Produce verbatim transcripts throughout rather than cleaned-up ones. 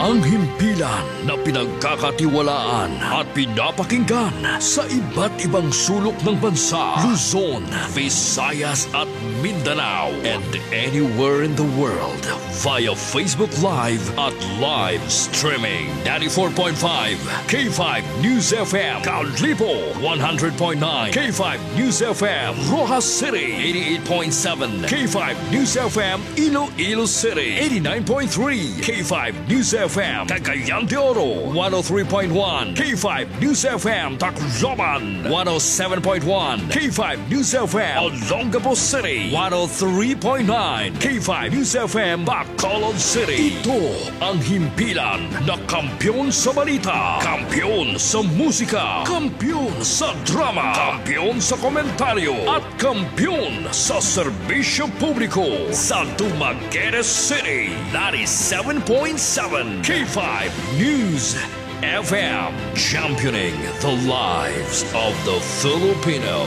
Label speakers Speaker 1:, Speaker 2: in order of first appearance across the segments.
Speaker 1: Ang himpilan na pinagkakatiwalaan at pinapakinggan sa iba't ibang sulok ng bansa, Luzon, Visayas at Mindanao, and anywhere in the world via Facebook Live at live streaming. ninety-four point five K five News F M Kalipo, one hundred point nine K five News F M Rojas City, eighty-eight point seven K five News F M Iloilo City, eighty-nine point three K five News F M Cagayan de Oro, one oh three point one K five News F M Tacloban, one oh seven point one K five News F M Olongapo City, one oh three point nine K five News F M Bacolod City. Ito ang himpilan na kampiyon sa balita, kampiyon sa musika, kampiyon sa drama, kampiyon sa komentaryo, at kampiyon sa serbisyo publiko sa Dumaguete City, ninety-seven point seven K five News F M, championing the lives of the Filipino.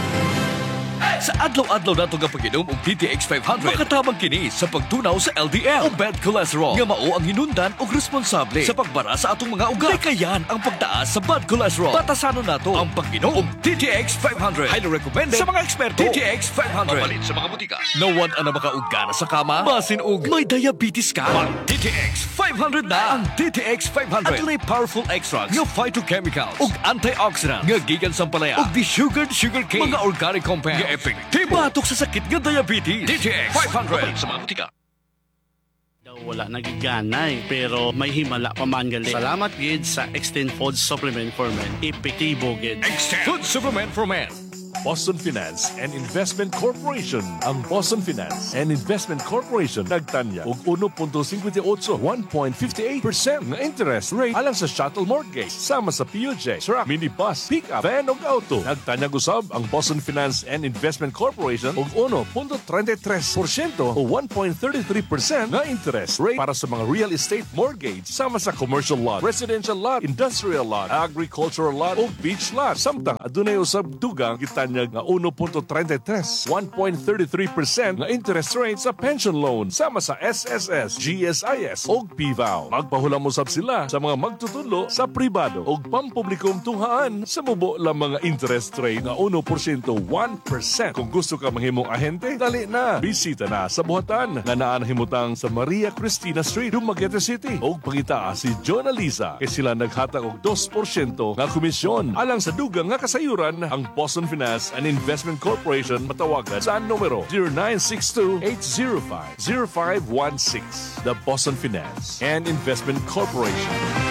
Speaker 1: Sa adlaw-adlaw nato nga pag-inom og D T X five hundred, makatabang kini sa pagtunaw sa L D L o bad cholesterol nga mao ang hinundan og responsable sa pagbara sa atong mga ugat. Kayan ang pagtaas sa bad cholesterol. Batasanon nato ang pag-inom og D T X five hundred. Highly recommended sa mga eksperto. D T X five hundred. Mapalit sa mga butika. Nawad ang makaugana sa kama, basin og may diabetes ka. Pag D T X five hundred na ang D T X five hundred. Adunay powerful extracts nga phytochemicals ug antioxidants nga gikan sa palaya ug desugared sugar cane, mga organic compounds nga epektibo batok sa sakit nga diabetes. D T X five hundred sa mga butika.
Speaker 2: Daw wala nagiganay pero may himala pa man gali. Salamat gid sa Extend Food Supplement for Men. Epektibo gid.
Speaker 1: Extend Food Supplement for Men.
Speaker 3: Boston Finance and Investment Corporation. Ang Boston Finance and Investment Corporation nagtanya og one point fifty-eight, one point fifty-eight percent nga interest rate alang sa shuttle mortgage sama sa P U J, truck, minibus, pick-up, van ug auto. Nagtanya gusab ang Boston Finance and Investment Corporation og one point thirty-three percent o one point thirty-three percent nga interest rate para sa mga real estate mortgage sama sa commercial lot, residential lot, industrial lot, agricultural lot ug beach lot. Samtang adunay usab dugang gitanya nga one point thirty-three, one point thirty-three percent nga interest rate sa pension loan sama sa S S S, G S I S ug P V A O. Magpahulam usab sila sa mga magtutulo sa pribado ug pampublikong tunghaan sa mubo lang mga interest rate nga one percent to one percent. Kung gusto ka manghimong ahente, dali na. Bisita na sa buhatan nga naa himutang sa Maria Cristina Street, Dumaguete City ug pangita si Jonah Lisa kay sila naghatag og two percent nga komisyon alang sa dugang nga kasayuran. Ang Boston Finance and Investment Corporation matawagan sa numero zero nine six two, eight zero five, zero five one six. The Boston Finance and Investment Corporation.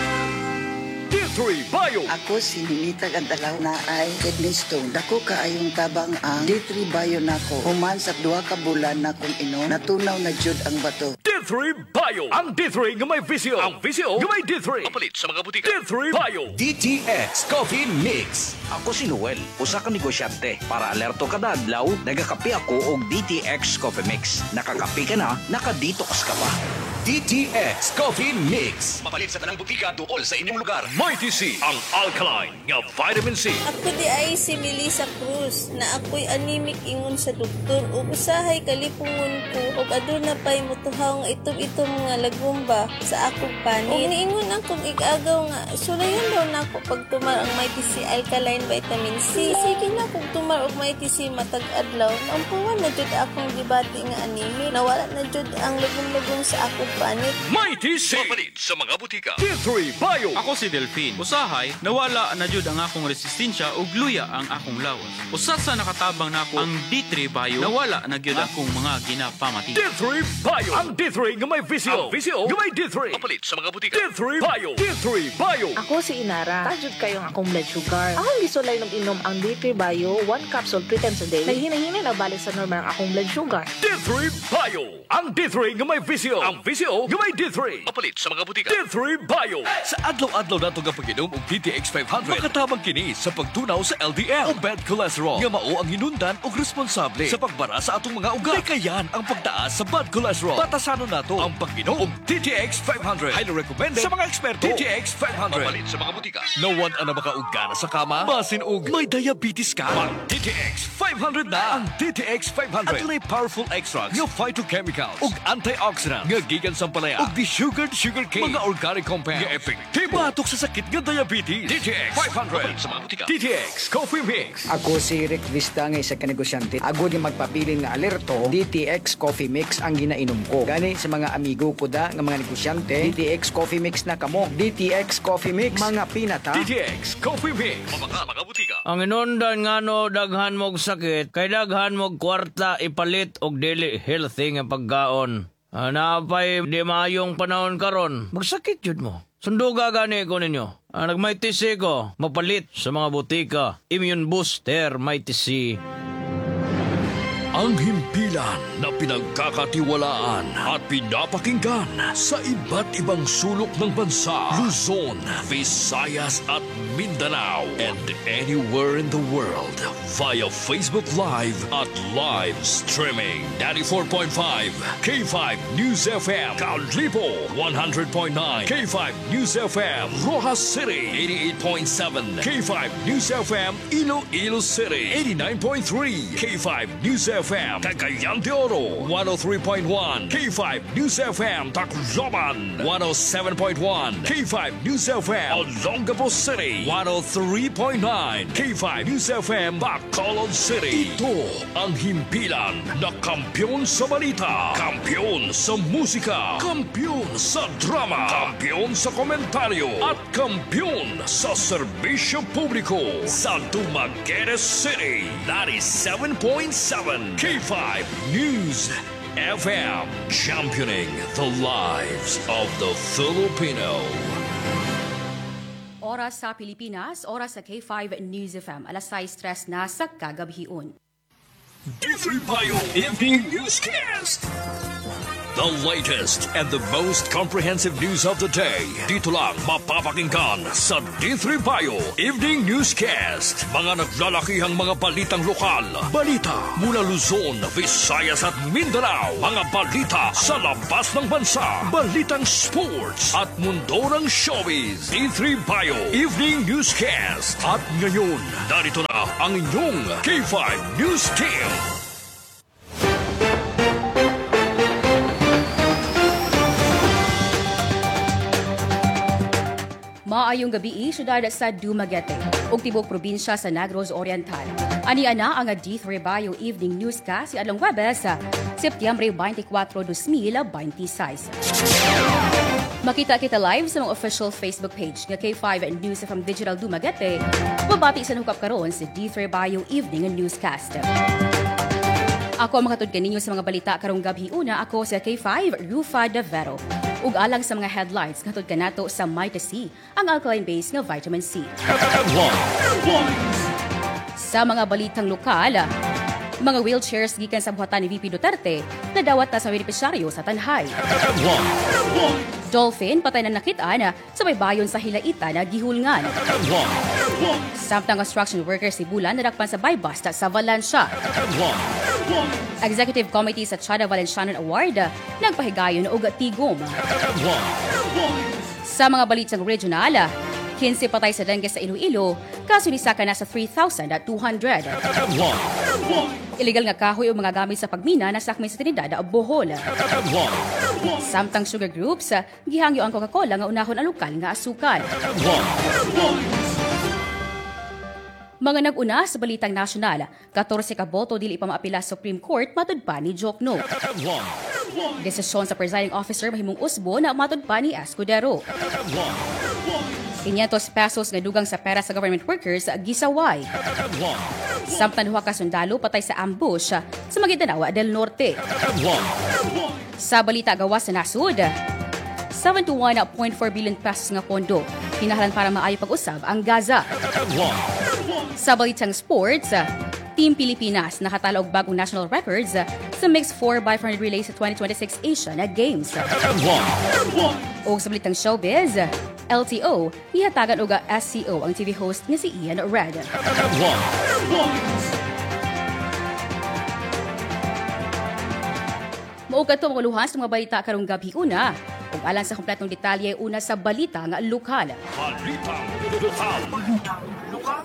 Speaker 1: D three Bio.
Speaker 4: Ako si Ninita Gandalaw na ay kidney stone. Dako kaayong tabang ang D three Bio nako. Human sa duha ka bulan na kung inom, natunaw na jud ang bato.
Speaker 1: D three Bio. Ang D three nga may visio. Ang visio nga may D three. Kapalit sa mga butika. D three Bio.
Speaker 5: D T X Coffee Mix. Ako si Noel, usa ka negosyante. Para alerto kada adlaw, nagakape ako og D T X Coffee Mix. Nakakape ka na, nakadetox ka pa. D T X Coffee Mix. Mapalit sa tanang butika duol sa inyong lugar.
Speaker 1: Mighty C, ang alkaline nga vitamin C.
Speaker 6: Ako di ay si Melissa Cruz na ako'y anemic ingon sa doktor o usahay kalipungon ko o aduna pa'y mutuhaw nga itom-itom nga lagumba sa akong panit. O niingon ang kong igagaw nga sulayan daw na ako pag tumar ang Mighty C alkaline vitamin C. Sige na kung tumar og Mighty C matag adlaw. Ampuan na jud akong dibati nga anemic. Nawala na jud ang lagum-lagum sa akong panit.
Speaker 1: Mighty C. Mapalit sa mga butika. D three Bio.
Speaker 7: Ako si Delphine. Usahay, nawala na jud ang akong resistensya ug luya ang akong lawas. Usa sa nakatabang nako ang D three Bio, nawala na gyud akong mga ginapamati.
Speaker 1: D three Bio. Ang D three nga may visio. Ang visio nga may D three. Mapalit sa mga butika. D three Bio. D three Bio.
Speaker 8: Ako si Inara. Tajud kayong akong blood sugar. Akong gisulay ng inom ang D three Bio, one capsule three times a day. Naghina-hina na balik sa normal ang akong blood sugar.
Speaker 1: D three Bio. Ang D three nga may visio. Ang visio nga may D three. Mapalit sa mga butika. D three Bio. Sa adlaw-adlaw nato nga pag-inom og D T X five hundred, makatabang kini sa pagtunaw sa L D L o bad cholesterol nga mao ang hinundan og responsable sa pagbara sa atong mga ugat. Kayan ang pagtaas sa bad cholesterol. Batasanon nato ang pag-inom og D T X five hundred. Highly recommended sa mga eksperto. D T X five hundred.
Speaker 5: Mapalit sa mga butika.
Speaker 1: Nawad ang makaugana sa kama, basin og may diabetes ka. Pag D T X five hundred na ang D T X five hundred. Adunay powerful extracts nga phytochemicals ug antioxidants nga gikan sang palaya ug di-sugared sugar cane. Mga organic compounds nga epektibo batok sa sakit nga diabetes. D T X five hundred sa mga butika. D T X Coffee Mix.
Speaker 9: Ako si Rick Vista nga isa ka negosyante. Ako di magpabilin nga alerto, D T X Coffee Mix ang ginainom ko. Gani sa mga amigo ko da nga mga negosyante, D T X Coffee Mix na kamo. D T X Coffee Mix, mga pinata.
Speaker 1: D T X Coffee Mix. Mga mga butika.
Speaker 10: Ang inundan nga no, daghan mog sakit, kay daghan mog kwarta ipalit og dili healthy nga pagkaon. Ah, napay di maayong panahon karon, magsakit jud mo. Sunduga gani ko ninyo. Ah, nagmaitisi ko, mapalit sa mga butika. Immune Booster, Maitisi.
Speaker 1: Ang himpilan na pinagkakatiwalaan at pinapakinggan sa iba't ibang sulok ng bansa, Luzon, Visayas at Mindanao, and anywhere in the world via Facebook Live at live streaming. ninety-four point five K five News F M, Kalipo, one hundred point nine K five News F M, Rojas City, eighty-eight point seven K five News F M, Iloilo City, eighty-nine point three K five News F M, Cagayan de Oro, one oh three point one K five News F M, Tacloban, one oh seven point one K five News F M, Olongapo City, one oh three point nine K five News F M, Bacolod City. Ito ang himpilan na kampyon sa balita, kampyon sa musika, kampyon sa drama, kampyon sa komentaryo, at kampyon sa serbisyo publiko sa Dumaguete City, ninety-seven point seven K five News F M, championing the lives of the Filipino.
Speaker 11: Oras sa Pilipinas, oras sa K five News F M, alas sais tres na sa kagabihion.
Speaker 1: D three Bayo Evening Newscast. The latest and the most comprehensive news of the day. Dito lang mapapakinggan sa D three Bayo Evening Newscast. Mga naglalakihang mga balitang lokal. Balita mula Luzon, Visayas at Mindanao. Mga balita sa labas ng bansa. Balitang sports at mundo ng showbiz. D three Bayo Evening Newscast. At ngayon, narito na ang inyong K five News Team.
Speaker 11: Maayong gabi, syudad sa Dumaguete ug tibok probinsya sa Negros Oriental. Ani ana ang D three Bayo Evening Newscast si adlong Huwebes, Setyembre twenty-four, twenty twenty-six. Makita kita live sa mga official Facebook page nga K five News F M Digital Dumaguete. Mabati sa nukap karon sa D three Bayo Evening Newscast. Ako ang makatod kaninyo sa mga balita karong gabi. Una, ako sa K five Rufa De Vero. Ug alang sa mga headlines katod kanato sa Maitisi, ang alkaline base nga vitamin C. Sa mga balitang lokal, mga wheelchairs gikan sa buhatan ni V P Duterte na dawat na sa benepisyaryo sa Tanhay. Dolphin patay na nakitaan sa baybayon sa Hilaita na gihulngan. Samtang construction workers si Bulan nadakpan sa buy-bust sa Valencia. Executive Committee sa Chada Valencianon Award nagpahigayon og tigom. Sa mga balitang regional, fifteen patay sa dengue sa Iloilo, kaso nisaka na sa three thousand two hundred. Illegal nga kahoy o mga gamit sa pagmina na sakmay sa Trinidad o Bohol. Samtang sugar groups, gihangyo ang Coca-Cola nga unahon ang lokal nga asukal. Mga nag-una sa balitang nasyonal, fourteen ka boto dili pa maapila sa Supreme Court matud pa ni Jokno. Desisyon sa presiding officer mahimong usbo na matud pa ni Escudero. five hundred pesos nga dugang sa pera sa government workers gisaway. Samtang duha ka sundalo patay sa ambush sa Maguindanao del Norte. Sa balita gawas sa nasud, seventy-one point four billion pesos nga pondo kinahanglan para maayo pag-usab ang Gaza. Sa balitang sports, Team Pilipinas nakatalo og bagong national records sa mixed four by four hundred relay sa twenty twenty-six Asian Games. O sa balitang showbiz, L T O, ihatagan og S C O ang T V host nga si Ian Red. Maugat to mga luhas ng mga balita karong gabi. Una, ug alang sa kompletong detalye, una sa balita nga lokal.
Speaker 1: Balita lokal. Balita lokal.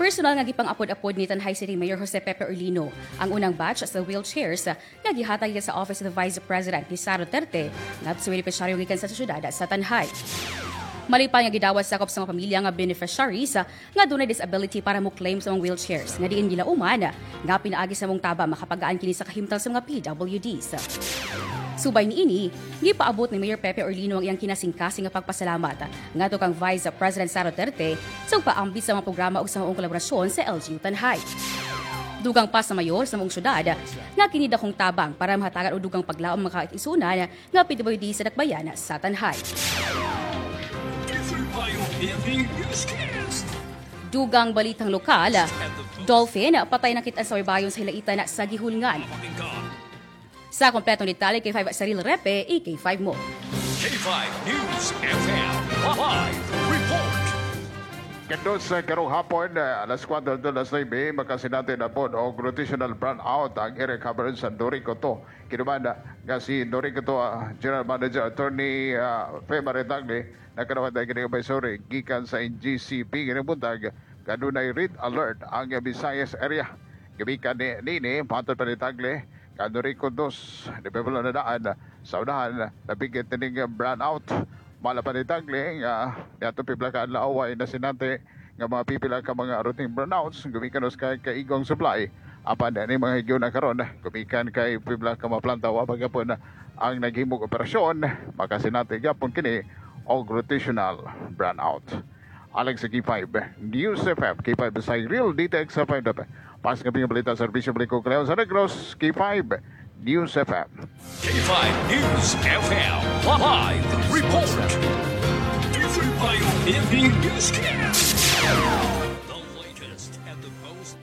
Speaker 11: Personal nga gipang apod-apod ni Tanhay City Mayor Jose Pepe Orlino ang unang batch sa wheelchairs nga gihatag sa Office of the Vice President ni Sara Duterte ngadto sa beneficiaryo gikan sa syudad sa Tanhay. Malipay nga gidawat sakop sa mga pamilya nga beneficiaries nga dunay disability para mo claim sa mga wheelchairs nga diin gilauman nga pinaagi sa mong taba makapagaan kini sa kahimtang sa mga P W Ds. Subay niini, gipaabot ni Mayor Pepe Orlino ang iyang kinasing-kasing nga pagpasalamat ngadto kang Vice President Sara Duterte sa paambit sa mga programa ug sa maong kolaborasyon sa L G U Tanhay. Dugang pa sa mayor sa mong syudad nga kinidakong tabang para mahatagan og dugang paglaom mga kaisunan nga P W D sa dakbayan sa Tanhay. Dugang balitang lokal, Dolphin patay na kitaan sa baybayon sa hilaitan sa Gihulngan. Sa kompletong detalye K five Saril Repe, E K five mo.
Speaker 1: K five News F M Live Report.
Speaker 12: Kendo sa karong hapon, alas kwatro hangtod alas nine, makasinati na po o rotational brownout ang area coverage sa Dorico to. Kinuman nga si Dorico to, uh, General Manager Attorney uh, Fe Maritagli, nakarawan tayo kini sorry, gikan sa N G C P, kinibuntag, kanunay red alert ang Visayas area. Gabikan ni Nini, patol Maritagli, Dorico dos, di pa pala na daan, sa unahan, nabigit ng brownout. Malapan ni Tagli nga dato pipila ka laaway na sinante nga mga pipila ka mga routine brownouts gumikan us kay kaigong supply apan ni mga higyo na karon gumikan kay pipila ka mga planta wa pagapon ang naghimog operasyon makasinante gyapon kini og rotational brownout. Alex sa K five News F M, K five sa Real D T X sa five pas nga balita sa serbisyo publiko Cleo sa Negros, K five News F M.
Speaker 1: K five News F M Live Report. Different Bio Living Newscast. The latest and the most.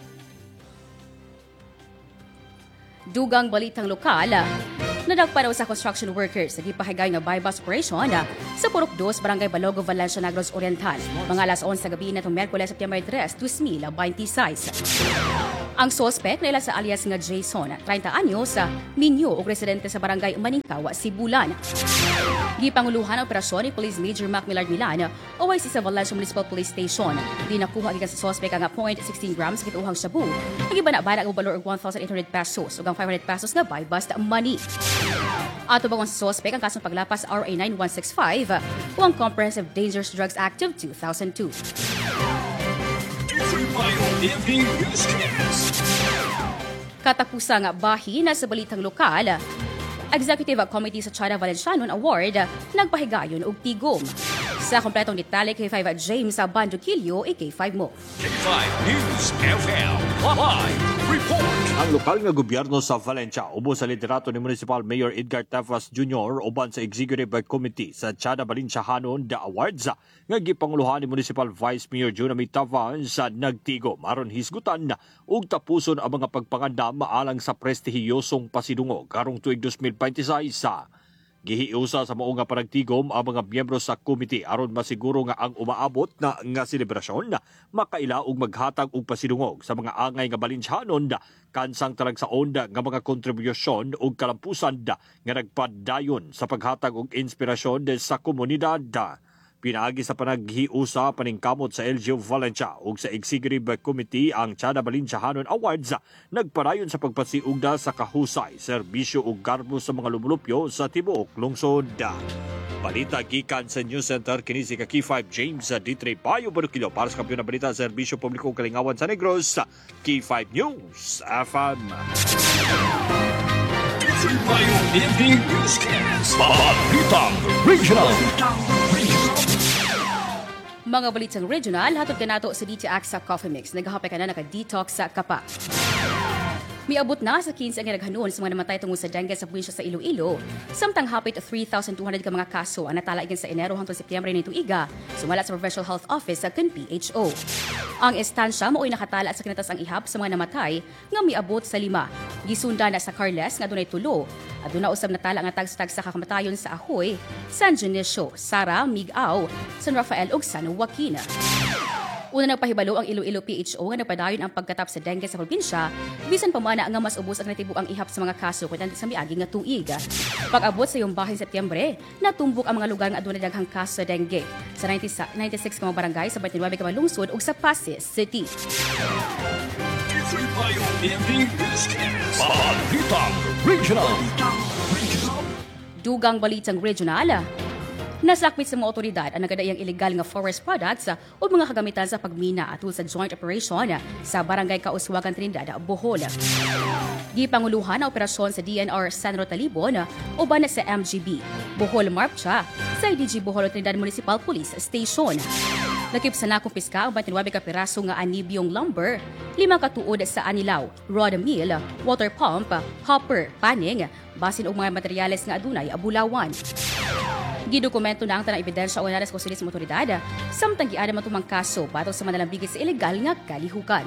Speaker 11: Dugang balitang lokal, nadagpa raw sa construction workers sa gipahigay nga bypass operation sa Purok dos, Barangay Balogo, Valencia, Negros Oriental. Mga alas onse sa gabi na itong Merkules, September tres, two thousand twenty-six. Ang suspect na ila sa alias nga Jason, thirty anyos, minyo o residente sa Barangay Maningkawa, Sibulan. Gipanguluhan ang operasyon ni Police Major Mac Millard Milan o Y C sa Valencia Municipal Police Station. Di nakuha gikan sa suspect ang zero point one six grams kituhang shabu. Nagibana-bana ang balor og one thousand eight hundred pesos ug ang five hundred pesos nga buy bust money. Ato bangon sa suspect ang kasong paglapas R A nine one six five o ang Comprehensive Dangerous Drugs Act of two thousand two. Katapusa nga bahin na sa balitang lokal, Executive Committee sa Chada Valencianon Award nagpahigayon og tigom. Sa kompletong detalye K five James sa Banduquillo, E K five mo.
Speaker 1: K five News F M Live Report.
Speaker 13: Ang lokal nga gobyerno sa Valencia ubos sa liderato ni Municipal Mayor Edgar Tefas Junior uban sa Executive Committee sa Chada Valencianon the awards nga gipanguluhan ni Municipal Vice Mayor Junami Tavans sa nagtigom aron hisgutan ug tapuson ang mga pagpanganda maalang sa prestihiyosong pasidungog karong tuig twenty twenty-six. Gihiusa sa mao nga panagtigom ang mga miyembro sa komite aron masiguro nga ang umaabot na nga selebrasyon makaila og maghatag og pasidungog sa mga angay nga Valencianon kansang talagsaon nga mga kontribusyon ug kalampusan nga nagpadayon sa paghatag og inspirasyon sa komunidad. Pinaagi sa panaghiusa paningkamot sa L G U Valencia ug sa Executive Committee ang Chada Valencianon Awards nagpadayon sa pagpasiugda sa kahusay, serbisyo ug garbo sa mga lumulupyo sa tibuok lungsod. Balita gikan sa News Center kini si K five James sa D three Bayo Baruquillo para sa kampiyon na balita sa serbisyo publiko Kalingawan sa Negros, K five News F M.
Speaker 1: Bayo Living Newscast. Balitang Regional.
Speaker 11: Mga balitang regional, hatod ka nato sa D T X sa Coffee Mix. Naghahapay ka na naka-detox sa kapa. Miabot na sa quince ang naghanon sa mga namatay tungod sa dengue sa probinsya sa Iloilo. Samtang hapit three thousand two hundred ka mga kaso ang natala igan sa Enero hangtod Setyembre nitong iga, sumala sa Provincial Health Office sa K N P H O. Ang estansya mao'y nakatala sa kinatas ang ihap sa mga namatay nga miabot sa lima. Gisunda na sa Carles nga dunay tulo. Aduna usab natala nga tag-tag sa kakamatayon sa Ahoy, San Dionisio, Sara, Migao, San Rafael ug San Joaquin. Una nagpahibalo ang Iloilo P H O nga nagpadayon ang pagkatap sa dengue sa probinsya, bisan pa man nga mas ubos ang natibuk ang ihap sa mga kaso kundi sa miagi nga tuig. Pag-abot sa iyong bahin Setyembre, natumbok ang mga lugar nga adunay daghang kaso sa dengue sa ninety-six ka mga barangay sa twenty-nine ka mga lungsod ug sa Pasig City.
Speaker 1: Balitang Regional.
Speaker 11: Dugang balitang regional. Nasakwit sa mga otoridad ang nagadayang illegal nga forest products o mga kagamitan sa pagmina atul sa joint operation sa Barangay Kauswagan, Trinidad, Bohol. Gipanguluhan ang operasyon sa D N R San Rotalibon o ba na sa M G B, Bohol Marpcha, sa I D G Bohol Trinidad Municipal Police Station. Nakip sa nakumpiska ang twenty-nine ka piraso nga anibyong lumber, lima katuod sa anilaw, rod mill, water pump, hopper, paning, basin og mga materyales nga adunay abulawan. Gidokumento na ang tanang ebidensya o naras konsulis sa motoridad, samtang giada matumang kaso batok sa manalambigit sa ilegal nga kalihukan.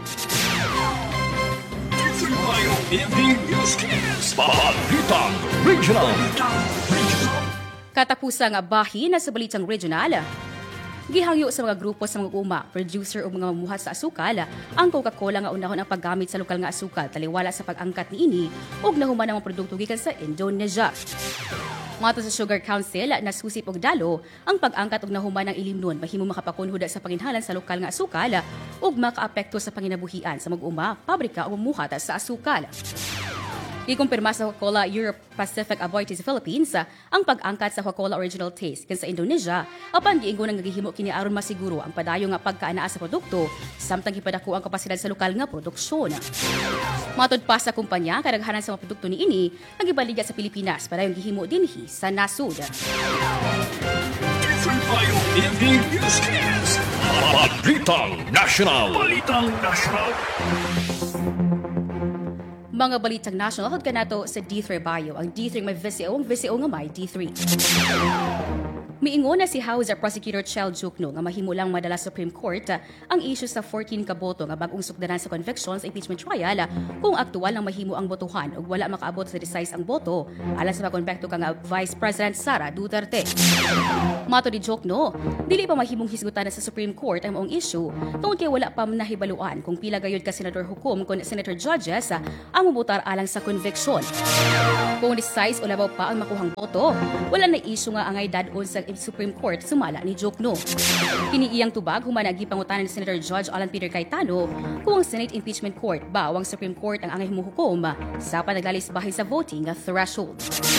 Speaker 1: Balitang Regional.
Speaker 11: Katapusan nga bahin na sa Balitang Regional. Gihangyo sa mga grupo sa mga uma, producer o mga mamuhat sa asukal, ang Coca-Cola nga unahon ang paggamit sa lokal nga asukal taliwala sa pag-angkat niini ug nahuman ang mga produkto gikan sa Indonesia. Mato sa Sugar Council, nasusip og dalo ang pag-angkat og nahuman ng ilimnon mahimong makapakunhod sa panginhalan sa lokal nga asukal ug makaapekto sa panginabuhian sa mag-uma, pabrika o mamuhat sa asukal. Ikumpirma sa Coca-Cola Europe Pacific Aboitiz Philippines ang pag-angkat sa Coca-Cola Original Taste kan sa Indonesia apan giingon nga gihimo kini aron masiguro ang padayon nga pagkaanaa sa produkto samtang gipadako ang kapasidad sa lokal nga produksyon. Matod pa sa kumpanya kadaghanan sa mga produkto niini nagibaliga sa Pilipinas padayon gihimo dinhi sa nasud.
Speaker 1: Balitang National. Balitang National.
Speaker 11: Mga balitang national, hod ka nato sa D three Bayo. Ang D three may V C O, ang V C O nga may D three. Miingon na si House Prosecutor Chel Jukno nga mahimulang madala sa Supreme Court ang issue sa fourteen ka boto nga bagong sukdanan sa conviction sa impeachment trial kung aktual lang mahimo ang botohan ug wala makaabot sa decisive ang boto alang sa pagkonbekto ka nga Vice President Sara Duterte. Mato ni Jukno, dili pa mahimong hisgutan sa Supreme Court ang maong issue tungod kay wala pa nahibaluan kung pila gayud ka senador hukom kon senator judges ang mubutar alang sa conviction. Kung decisive o labaw pa ang makuhang boto, wala na issue nga angay dadon sa Supreme Court sumala ni Jukno. Kini iyang tubag humanagi pangutanan ni Senator Judge Alan Peter Cayetano kung ang Senate Impeachment Court ba o ang Supreme Court ang angay himuhukom sa panaglalis bahin sa voting threshold.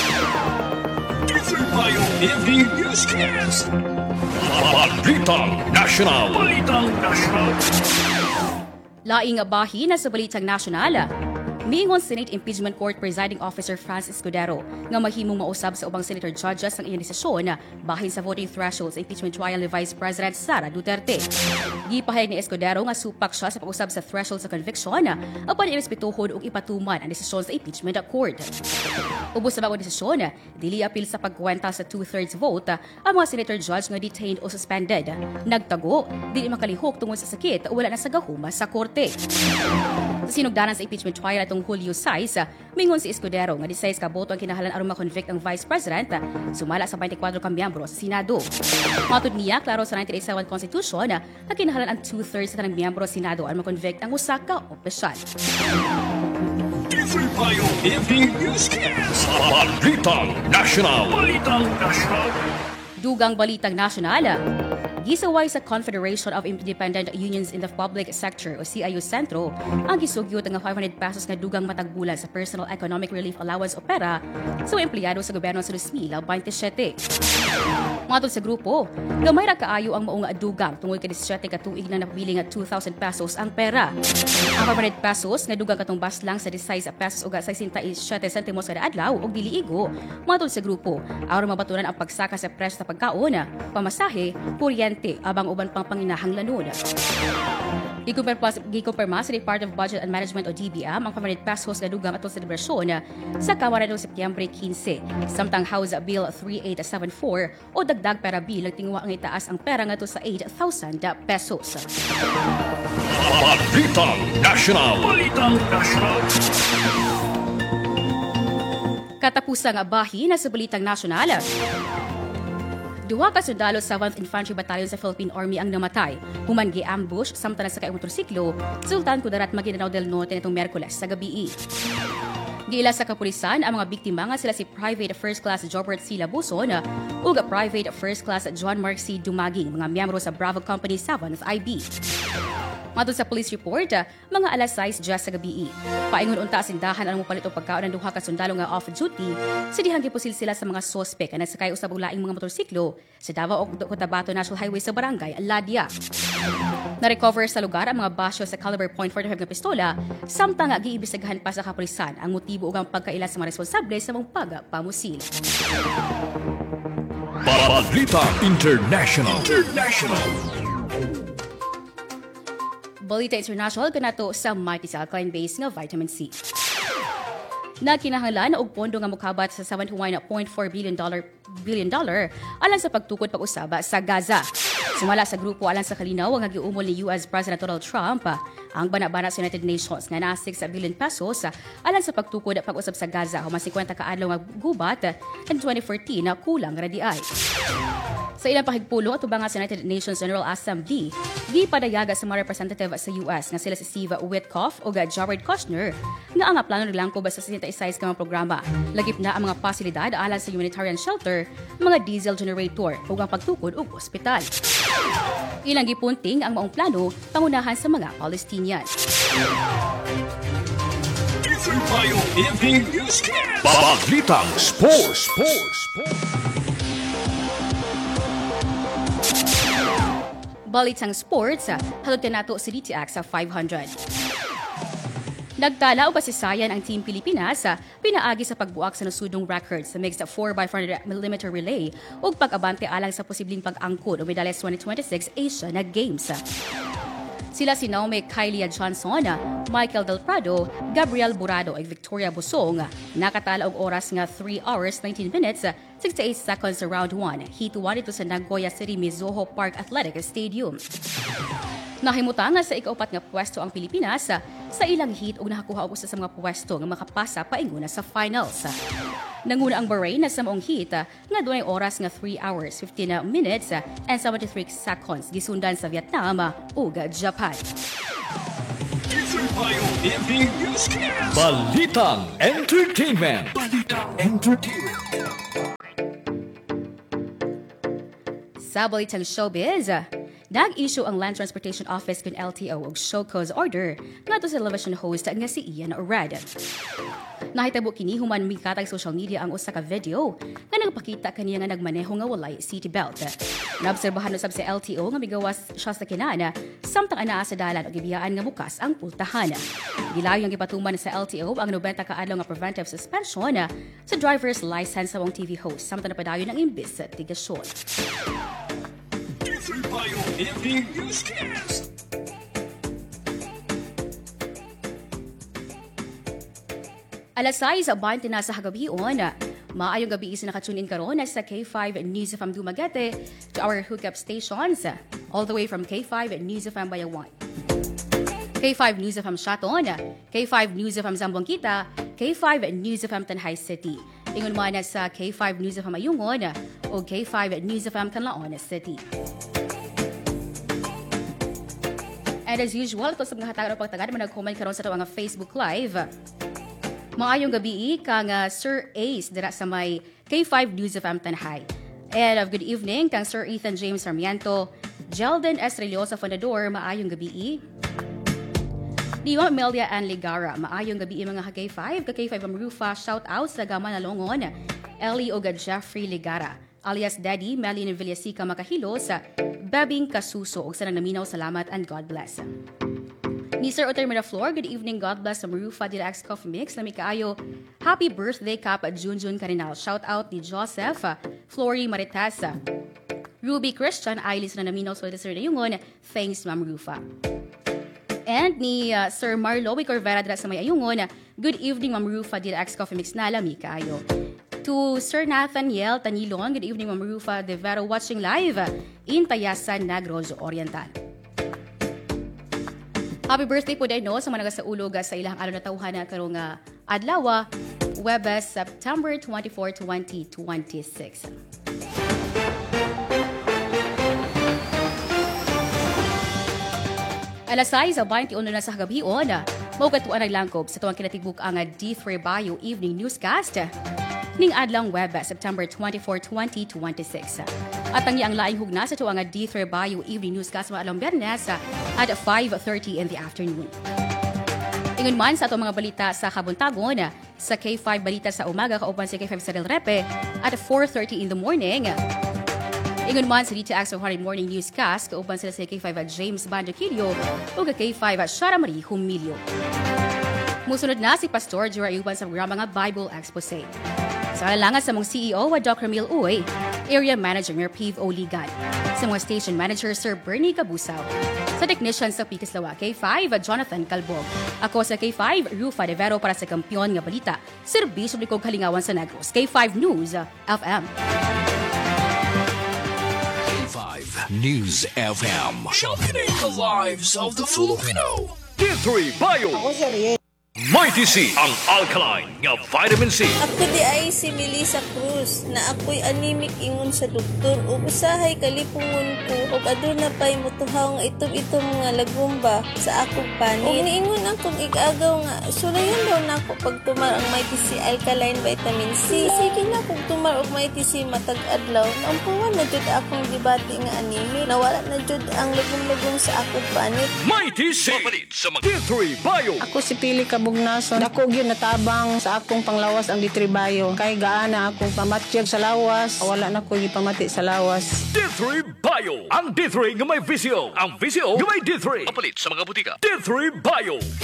Speaker 1: Balitang National. Balitang National.
Speaker 11: Laing bahin na sa Balitang National. Miingon Senate Impeachment Court Presiding Officer Francis Escudero nga mahimong mausab sa ubang senator judges ang iyang desisyon bahin sa voting threshold sa impeachment trial ni Vice President Sara Duterte. Gipahayag ni Escudero nga supak siya sa pag-usab sa threshold sa conviction apan irespetuhon ug ipatuman ang desisyon sa impeachment court. Ubos sa bagong desisyon, dili apil sa pagkwenta sa two-thirds vote ang mga senator judge nga detained o suspended. Nagtago, dili makalihok tungod sa sakit o wala na sa gahuma sa korte. Sa sinugdanan sa impeachment trial atong Julio Sais, mingon si Escudero nga decisive ka boto ang kinahanglan aron ma-convict ang Vice President sumala sa twenty-four ka miyembro sa Senado. Matud niya, klaro sa nineteen eighty-seven Constitution na kinahanglan ang two-thirds sa tanang miyembro sa Senado aron ma-convict ang usa ka opisyal.
Speaker 1: Balitang National. Balitang National.
Speaker 11: Dugang Balitang National. Gisaway sa Confederation of Independent Unions in the Public Sector o C I U Centro ang gisugyot nga five hundred pesos nga dugang matag bulan sa Personal Economic Relief Allowance o PERA sa empleyado sa gobyerno sa two thousand twenty-seven. Matod sa grupo, gamay ra kaayo ang maong dugang tungod kay seventeen ka tuig na napabili nga two thousand pesos ang PERA. Ang five hundred pesos nga dugang katumbas lang sa sixteen pesos o sixty-seven centimos kada adlaw og dili igo. Matod sa grupo, aron mabatunan ang pagsaka sa presyo sa pagkaon, pamasahe, kuryente abang uban pang panginahanglanon. Gikumpirma sa Department of Budget and Management o D B M ang five hundred pesos na dugang atong selebrasyon sa Kamara noong Setyembre fifteen. Samtang House Bill thirty-eight seventy-four o dagdag pera bill tingwa ang itaas ang pera nga to sa eight thousand pesos.
Speaker 1: Balitang National. Balitang National.
Speaker 11: Katapusang bahin na sa Balitang National. Duha ka sundalo sa seventh Infantry Battalion sa Philippine Army ang namatay. Human gi-ambush samtang sa kay motorsiklo, Sultan Kudarat, Maguindanao del Norte nitong Miyerkules sa gabi. Giila sa kapulisan ang mga biktima nga sila si Private First Class Jobert C. Labuson ug Private First Class John Mark C. Dumaging, mga miyembro sa Bravo Company seventh I B. Matod sa police report, mga alas sais just sa gabi. Paingon unta sindahan ang mupalit og pagkaon ng duha ka sundalo nga off duty, sa dihang gipusil sila sa mga sospek nga nagsakay usab og laing mga motorsiklo sa Davao ug Cotabato National Highway sa barangay Ladia. Na-recover sa lugar ang mga basyo sa caliber point forty-five nga pistola, samtang nga giibisagahan pa sa kapulisan ang motibo ug ang pagkaila sa mga responsable sa mga pagpamusil.
Speaker 1: Balita International. International.
Speaker 11: Balita International kanato sa mighty sa alkaline-based nga vitamin C. Nagkinahanglan og pondo nga mokabat sa seventy-one point four billion dollar billion dollar alang sa pagtukod pag-usaba sa Gaza. Sumala sa grupo alang sa kalinaw nga giumol ni U S President Donald Trump ang banabana sa United Nations nga naa six billion pesos alang sa pagtukod pag-usab sa Gaza human fifty ka adlaw nga gubat in twenty fourteen na kulang ra di ay. Sa ilang pahigpulong atubangan sa United Nations General Assembly, gipadayaga sa mga representative sa U S nga sila si Steve Witkoff o Jared Kushner nga ang plano nilang ko ba sa sixty-six ka mga programa. Lagip na ang mga pasilidad alang sa humanitarian shelter, mga diesel generator ug ang pagtukod og ospital. Ilang gipunting ang maong plano pangunahan sa mga Palestinian.
Speaker 1: Balitang Sports. Sports.
Speaker 11: Balitang Sports, hatod ka nato si D T X sa five hundred. Nagtala o basisayan ang Team Pilipinas sa pinaagi sa pagbuak sa nasudong record sa mixed four by four hundred millimeter relay ug pag-abante alang sa posibleng pag-angkod o medalyas twenty twenty-six Asian Games. Sila si Naomi Kylia Johnson, Michael Del Prado, Gabriel Burado ug Victoria Busong nakatala og oras nga three hours nineteen minutes sixty-eight seconds sa round one. Heat one ito sa Nagoya City Mizuho Park Athletic Stadium. Nahimutan nga sa ikaupat nga pwesto ang Pilipinas sa ilang heat ug nakakuha og usa sa mga pwesto nga makapasa painguna sa finals. Nanguna ang Bahrain sa maong heat nga dunay oras nga three hours fifteen minutes and seventy-three seconds gisundan sa Vietnam ug Japan.
Speaker 1: Balitang Entertainment. Balitang Entertainment.
Speaker 11: Sa balitang showbiz, nag-issue ang Land Transportation Office kun L T O og show cause order ngadto sa television host nga si Ian Red. Nahitabo kini human mikatag social media ang usa ka video nga nagpakita kaniya nga nagmaneho nga walay seatbelt. Naobserbahan usab sa L T O nga migawas siya sa kinana samtang anaa sa dalan og gibiyaan nga bukas ang pultahan. Gilayo ang gipatuman sa L T O ang ninety ka adlaw nga preventive suspension sa driver's license sa wong T V host samtang napadayon ang imbis sa tigasyon. Alas sais twenty na sa hagabion. Maayong gabi isa nakatune in karon sa K five News F M Dumaguete to our hookup stations all the way from K five News F M Bayawan, K five News F M Shaton, K five News F M Zamboanguita, K five News F M Tanhay City. Ingon man sa K five News F M Ayungon o K five News F M Canlaon City. And as usual, ito sa mga hatagan o pagtagad, manag-comment karon sa ito ang Facebook Live. Maayong gabi kang uh, Sir Ace dira sa may K five News F M Tanhay. And of uh, good evening kang Sir Ethan James Sarmiento, Jelden Estrellosa Fundador, maayong gabi. Diwa Melia Ann Ligara, maayong gabi mga K five, ka K five Amrufa, shout out sa Gama Nalongon, Ellie Oga Jeffrey Ligara, alias Daddy Melanie Villasica Makahilo sa Babing Kasuso og sa naminaw, salamat and God bless. Ni Sir Oter Miraflor, good evening, God bless sa Marufa Dilax Coffee Mix. Lami kaayo, happy birthday kap at Junjun Carinal. Shout out ni Joseph, Flory Maritasa, Ruby Christian, Ailis na naminaw sa Sir Ayungon. Thanks, Ma'am Rufa. And ni uh, Sir Marlowe Corvera dira sa may Ayungon, good evening, Ma'am Rufa Dilax Coffee Mix na lami kaayo. To Sir Nathaniel Tanilon, good evening, Ma'am Rufa De Vero watching live in Tayasan, Negros Oriental. Happy birthday po dahil no sa mga nagasaulog sa ilang araw na tawhana karong uh, adlaw, Webes, September twenty-fourth, twenty twenty-six. Alas sais, twenty-one na sa hagabion, maugatuan ang langkob sa tuwang kinatibuk ang D three Bio Evening Newscast ning adlang web September twenty-fourth, twenty twenty-six. At ang iyang laing hugna sa tuwang D three Bio Evening Newscast maalang Biyernes at five thirty in the afternoon. Ingon man sa atong mga balita sa kabuntagon, sa K five Balita sa umaga kauban sa K five sa Del Repe at four thirty in the morning. Ingon man sa D T X Ohari Morning Newscast, kauban sila sa K five at James Bandaquillo o K five at Shara Marie Humilio. Musunod na si Pastor Jura Iuban sa programa nga Bible Expose. Sa kalalangan sa mong C E O, Doctor Camille Uy, Area Manager Mayor Peve Oligan, sa mga Station Manager Sir Bernie Cabusaw, sa technician sa Pikislawa K five, Jonathan Calbog. Ako sa K five, Rufa De Vero para sa Kampiyon nga Balita, Serbisyo Likog Kalingawan sa Negros, K five News F M.
Speaker 1: News F M, championing the lives of the Filipino. D three Bio. Mighty C, ang alkaline nga vitamin C.
Speaker 6: Ako di ay si Melissa Cruz na ako'y anemic ingon sa doktor ug usahay kalipungon ko ug aduna pay mutuhaw nga itom-itom nga lagumba sa akong panit. Ug niingon akong ig-agaw nga sulayan daw nako pag tumar ang Mighty C alkaline vitamin C. Sige na kung tumar og Mighty C matag adlaw, ampuwan na jud akong dibati nga anemic. Nawala na jud ang lagum-lagum sa akong panit.
Speaker 1: Mighty C, mapalit sa mga D three Bio.
Speaker 14: Ako si Pili Kabugnason. Dako gyud natabang sa akong panglawas ang D three Bio. Kay gaana akong pamatyag sa lawas, wala na ko gipamati sa lawas.
Speaker 1: D three Bio, ang D three nga may visio. Ang visio nga may D three. Mapalit sa mga butika. D three Bio.